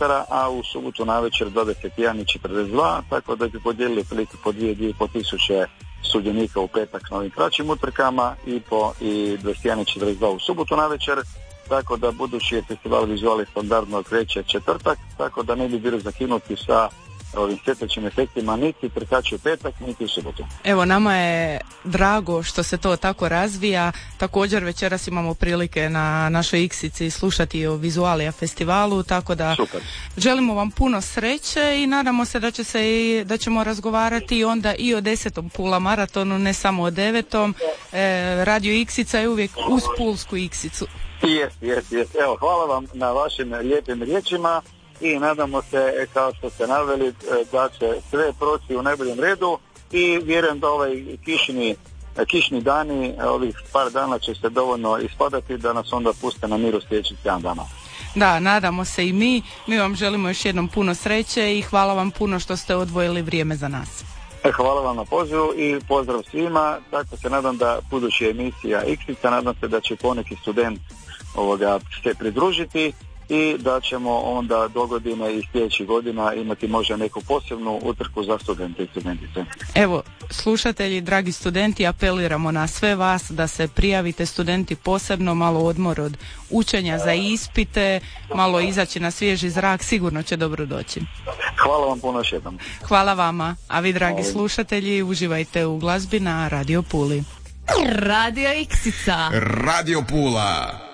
a u subotu navečer 21 i 42, tako da bi podijelili otprilike po 2,5 tisuće sudionika u petak na ovim kraćim utrkama i 21 i 42 u subotu navečer, tako da budući je festival vizuali standardno kreće četvrtak, tako da ne bi bili zakinuti sa ovim svjetlećim efektima niti trkači u petak, niti u subotu. Evo, nama je drago što se to tako razvija. Također večeras imamo prilike na našoj Iksici slušati o Vizualija festivalu, tako da super. Želimo vam puno sreće i nadamo se da ćemo razgovarati onda i o 10. Pula maratonu, ne samo o 9. Radio Iksica je uvijek uz pulsku Iksicu. Jest. Evo, hvala vam na vašim lijepim riječima i nadamo se, kao što ste naveli, da će sve proći u najboljem redu i vjerujem da ovaj kišni dani, ovih par dana će se dovoljno ispadati da nas onda puste na miru sljedećih 7 dana. Da, nadamo se i mi vam želimo još jednom puno sreće i hvala vam puno što ste odvojili vrijeme za nas. Hvala vam na pozivu i pozdrav svima, tako se nadam da buduća emisija Iksica, nadam se da će poneki student se pridružiti i da ćemo onda do godine i sljedećih godina imati možda neku posebnu utrku za studente i studentice. Evo, slušatelji, dragi studenti, apeliramo na sve vas da se prijavite, studenti posebno, malo odmor od učenja za ispite, malo izaći na svježi zrak, sigurno će dobro doći. Hvala vam puno još jednom. Hvala vama, a vi dragi slušatelji uživajte u glazbi na Radio Puli. Radio Iksica. Radio Pula.